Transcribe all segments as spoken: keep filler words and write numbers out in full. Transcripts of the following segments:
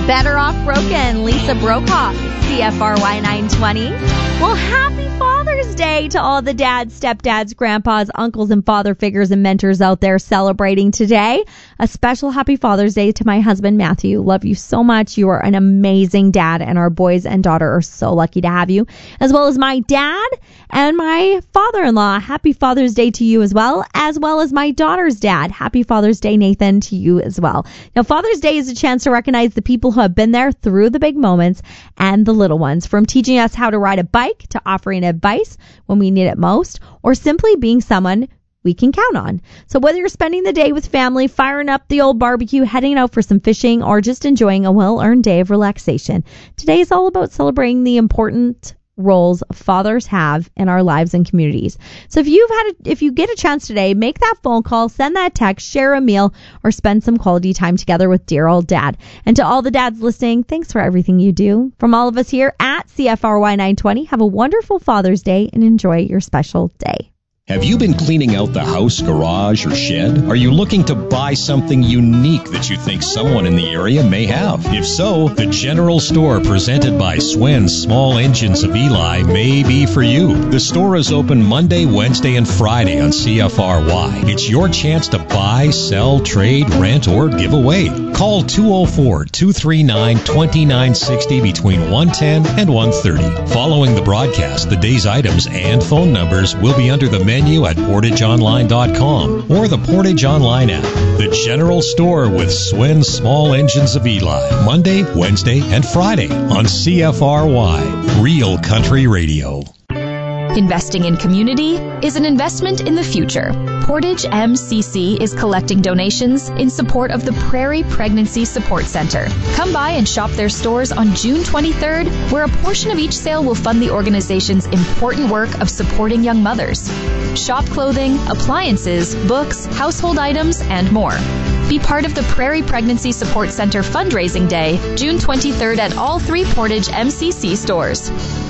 Better Off Broken, Lisa Brokaw, C F R Y nine twenty. Well, happy Father's Day to all the dads, stepdads, grandpas, uncles, and father figures and mentors out there celebrating today. A special happy Father's Day to my husband, Matthew. Love you so much. You are an amazing dad, and our boys and daughter are so lucky to have you, as well as my dad and my father-in-law. Happy Father's Day to you as well, as well as my daughter's dad. Happy Father's Day, Nathan, to you as well. Now, Father's Day is a chance to recognize the people who have been there through the big moments and the little ones, from teaching us how to ride a bike to offering advice when we need it most, or simply being someone we can count on. So whether you're spending the day with family, firing up the old barbecue, heading out for some fishing, or just enjoying a well-earned day of relaxation, today is all about celebrating the important roles fathers have in our lives and communities. So if you've had a, if you get a chance today, make that phone call, send that text, share a meal, or spend some quality time together with dear old dad. And to all the dads listening, thanks for everything you do. From all of us here at C F R Y nine twenty, have a wonderful Father's Day and enjoy your special day. Have you been cleaning out the house, garage, or shed? Are you looking to buy something unique that you think someone in the area may have? If so, the General Store presented by Swen's Small Engines of Eli may be for you. The store is open Monday, Wednesday, and Friday on C F R Y. It's your chance to buy, sell, trade, rent, or give away. Call two oh four, two three nine, two nine six oh between one ten and one thirty. Following the broadcast, the day's items and phone numbers will be under the menu at portage online dot com or the Portage Online app. The General Store with Swen's Small Engines of Eli, Monday, Wednesday, and Friday on C F R Y, Real Country Radio. Investing in community is an investment in the future. Portage M C C is collecting donations in support of the Prairie Pregnancy Support Center. Come by and shop their stores on June twenty-third, where a portion of each sale will fund the organization's important work of supporting young mothers. Shop clothing, appliances, books, household items, and more. Be part of the Prairie Pregnancy Support Center fundraising day, June twenty-third at all three Portage M C C stores.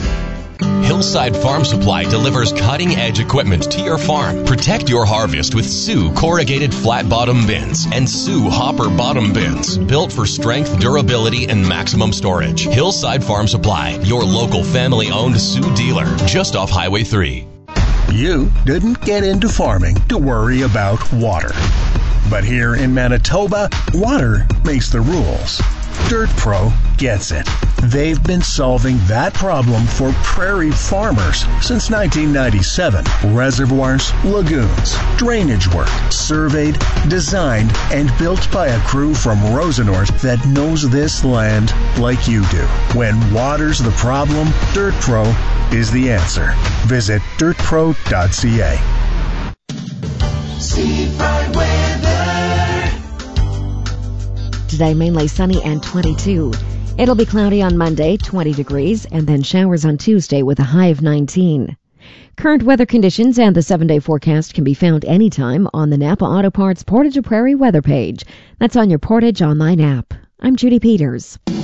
Hillside Farm Supply delivers cutting-edge equipment to your farm. Protect your harvest with Sioux corrugated flat-bottom bins and Sioux hopper bottom bins, built for strength, durability, and maximum storage. Hillside Farm Supply, your local family-owned Sioux dealer, just off Highway three. You didn't get into farming to worry about water. But here in Manitoba, water makes the rules. Dirt Pro gets it. They've been solving that problem for prairie farmers since nineteen ninety-seven. Reservoirs, lagoons, drainage work, surveyed, designed, and built by a crew from Rosenort that knows this land like you do. When water's the problem, Dirt Pro is the answer. Visit dirt pro dot c a. Seafront weather. Today, mainly sunny and twenty-two. It'll be cloudy on Monday, twenty degrees, and then showers on Tuesday with a high of nineteen. Current weather conditions and the seven-day forecast can be found anytime on the Napa Auto Parts Portage Prairie weather page. That's on your Portage Online app. I'm Judy Peters.